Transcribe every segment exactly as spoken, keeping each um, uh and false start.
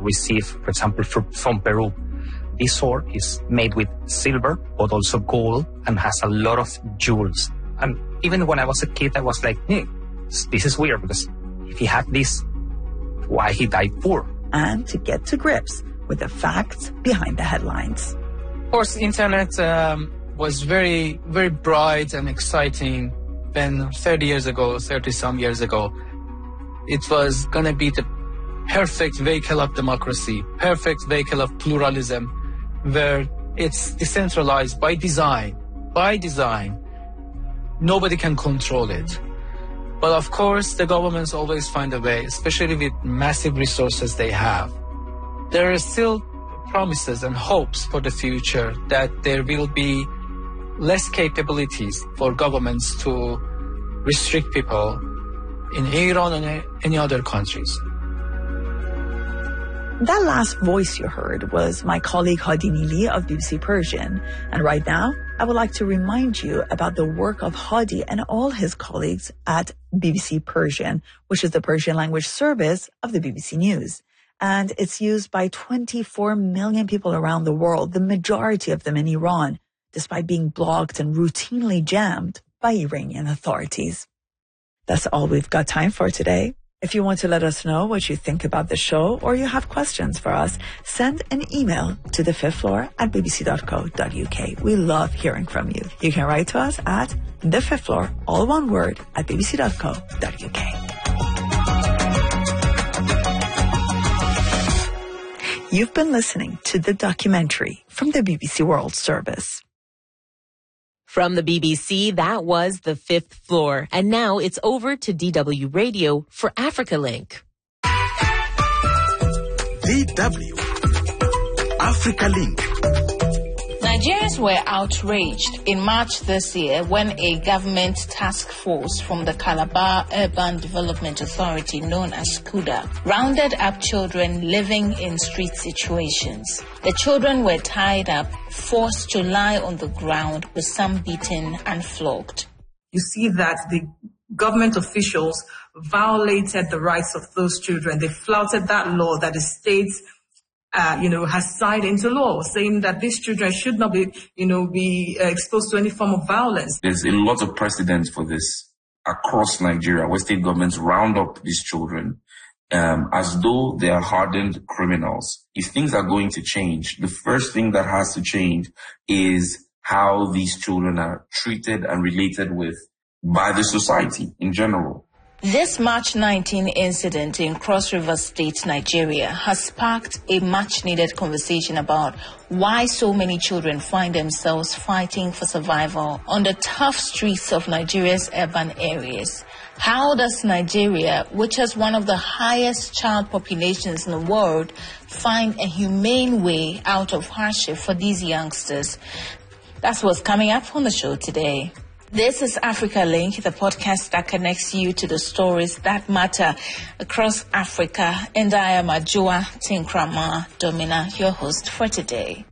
received, for example, from, from Peru. This sword is made with silver, but also gold, and has a lot of jewels. And even when I was a kid, I was like, hey, this is weird, because if he had this, why he died poor? And to get to grips with the facts behind the headlines. Of course, the internet um, was very, very bright and exciting when thirty years ago, thirty some years ago, it was going to be the perfect vehicle of democracy, perfect vehicle of pluralism, where it's decentralized by design, by design. Nobody can control it. But of course, the governments always find a way, especially with massive resources they have. There are still promises and hopes for the future that there will be less capabilities for governments to restrict people in Iran and any other countries. That last voice you heard was my colleague Hadi Nili of B B C Persian. And right now, I would like to remind you about the work of Hadi and all his colleagues at B B C Persian, which is the Persian language service of the B B C News. And it's used by twenty-four million people around the world, the majority of them in Iran, despite being blocked and routinely jammed by Iranian authorities. That's all we've got time for today. If you want to let us know what you think about the show or you have questions for us, send an email to the fifth floor at b b c dot co dot u k. We love hearing from you. You can write to us at the fifth floor, all one word, at b b c dot co dot u k. You've been listening to the documentary from the B B C World Service. From the B B C, that was The Fifth Floor. And now it's over to D W Radio for Africa Link. D W Africa Link. Nigerians were outraged in March this year when a government task force from the Calabar Urban Development Authority, known as CUDA, rounded up children living in street situations. The children were tied up, forced to lie on the ground, with some beaten and flogged. You see that the government officials violated the rights of those children. They flouted that law that the state Uh, you know, has signed into law, saying that these children should not be, you know, be uh, exposed to any form of violence. There's a lot of precedent for this across Nigeria, where state governments round up these children um, as though they are hardened criminals. If things are going to change, the first thing that has to change is how these children are treated and related with by the society in general. This March nineteenth incident in Cross River State, Nigeria, has sparked a much-needed conversation about why so many children find themselves fighting for survival on the tough streets of Nigeria's urban areas. How does Nigeria, which has one of the highest child populations in the world, find a humane way out of hardship for these youngsters? That's what's coming up on the show today. This is Africa Link, the podcast that connects you to the stories that matter across Africa. And I am Ajua Tinkrama Domina, your host for today.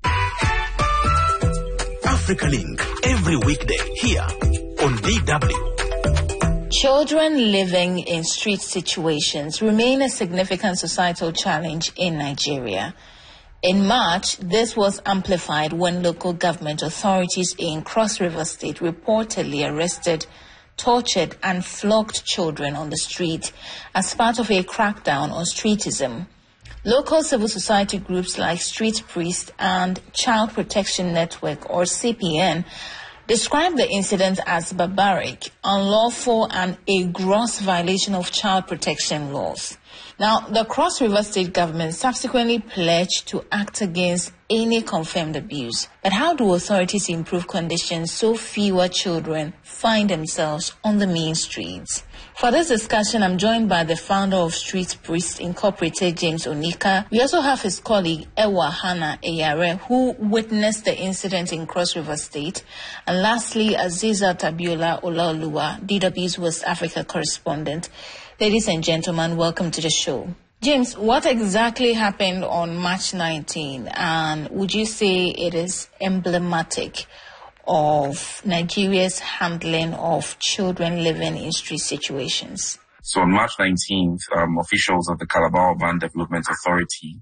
Africa Link, every weekday here on D W. Children living in street situations remain a significant societal challenge in Nigeria. In March, this was amplified when local government authorities in Cross River State reportedly arrested, tortured and flogged children on the street as part of a crackdown on streetism. Local civil society groups like Street Priest and Child Protection Network, or C P N, described the incident as barbaric, unlawful and a gross violation of child protection laws. Now, the Cross River State government subsequently pledged to act against any confirmed abuse. But how do authorities improve conditions so fewer children find themselves on the main streets? For this discussion, I'm joined by the founder of Street Priest Incorporated, James Onika. We also have his colleague, Ewa Hannah Eyare, who witnessed the incident in Cross River State. And lastly, Aziza Tabiola Olaoluwa, D W's West Africa correspondent. Ladies and gentlemen, welcome to the show. James, what exactly happened on March nineteenth, and would you say it is emblematic of Nigeria's handling of children living in street situations? So on March nineteenth, um, officials of the Calabar Urban Development Authority